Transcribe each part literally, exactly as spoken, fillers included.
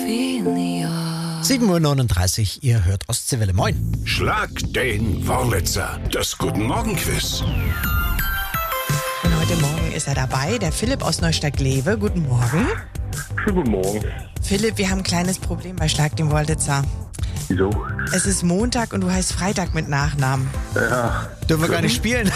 sieben Uhr neununddreißig, ihr hört Ostseewelle. Moin. Schlag den Wurlitzer, das Guten Morgen Quiz. Und heute Morgen ist er dabei, der Philipp aus Neustadt-Glewe. Guten Morgen. Schönen guten Morgen. Philipp, wir haben ein kleines Problem bei Schlag den Wurlitzer. Wieso? Es ist Montag und du heißt Freitag mit Nachnamen. Ja. Dürfen wir gar nicht spielen.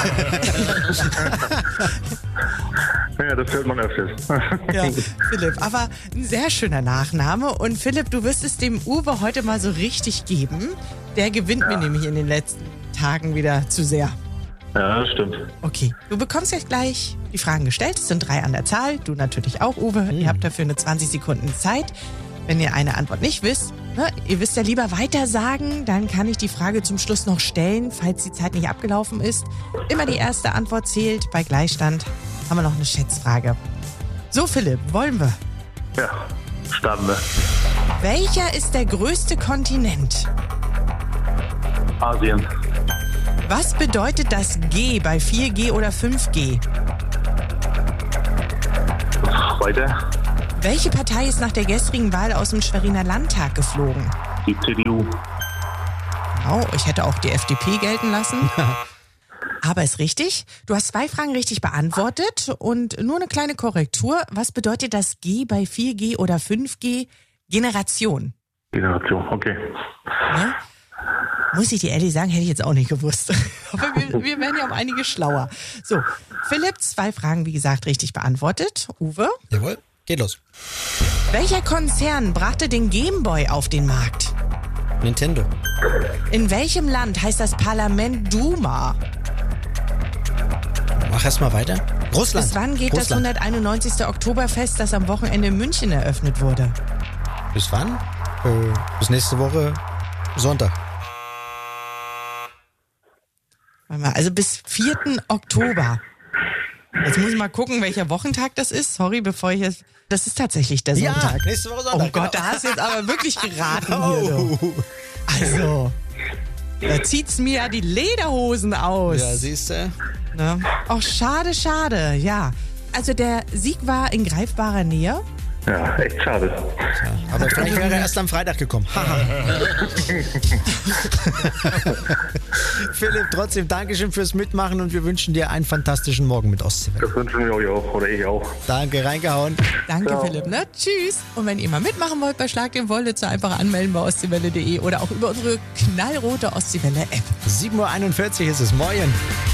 Ja, das hört man öfters. Ja, Philipp, aber ein sehr schöner Nachname. Und Philipp, du wirst es dem Uwe heute mal so richtig geben. Der gewinnt mir nämlich in den letzten Tagen wieder zu sehr. Ja, das stimmt. Okay, du bekommst jetzt gleich die Fragen gestellt. Es sind drei an der Zahl. Du natürlich auch, Uwe. Ihr habt dafür eine zwanzig Sekunden Zeit. Wenn ihr eine Antwort nicht wisst, ne, ihr wisst ja lieber weiter sagen, dann kann ich die Frage zum Schluss noch stellen, falls die Zeit nicht abgelaufen ist. Immer die erste Antwort zählt. Bei Gleichstand haben wir noch eine Schätzfrage. So, Philipp, wollen wir? Ja, starten wir. Welcher ist der größte Kontinent? Asien. Was bedeutet das G bei vier G oder fünf G? Weiter. Welche Partei ist nach der gestrigen Wahl aus dem Schweriner Landtag geflogen? Die C D U. Genau, ich hätte auch die F D P gelten lassen. Aber ist richtig. Du hast zwei Fragen richtig beantwortet und nur eine kleine Korrektur. Was bedeutet das G bei vier G oder fünf G? Generation. Generation, okay. Ne? Muss ich dir ehrlich sagen, hätte ich jetzt auch nicht gewusst. Aber wir, wir werden ja um einiges schlauer. So, Philipp, zwei Fragen, wie gesagt, richtig beantwortet. Uwe? Jawohl, geht los. Welcher Konzern brachte den Gameboy auf den Markt? Nintendo. In welchem Land heißt das Parlament Duma? Mach erst mal weiter. Russland. Bis wann geht das Russland. hunderteinundneunzigste Oktoberfest, das am Wochenende in München eröffnet wurde? Bis wann? Äh, bis nächste Woche Sonntag. Warte mal, also bis vierten Oktober. Jetzt muss ich mal gucken, welcher Wochentag das ist. Sorry, bevor ich jetzt... Das ist tatsächlich der Ja, Sonntag. nächste Woche Sonntag. Oh Gott, genau. da hast du jetzt aber wirklich geraten hier. Oh. Du. Also, da zieht's mir ja die Lederhosen aus. Ja, siehst du. Ne? Oh, schade, schade, ja. Also der Sieg war in greifbarer Nähe. Ja, echt schade. Ja, aber vielleicht wäre er erst am Freitag gekommen. Philipp, trotzdem Dankeschön fürs Mitmachen und wir wünschen dir einen fantastischen Morgen mit Ostseewelle. Das wünschen wir euch auch, oder ich auch. Danke, reingehauen. Danke, Ja. Philipp, ne? Tschüss. Und wenn ihr mal mitmachen wollt bei Schlag den Wollitzer, einfach anmelden bei ostseewelle punkt de oder auch über unsere knallrote Ostseewelle-App. sieben Uhr einundvierzig ist es. Moin.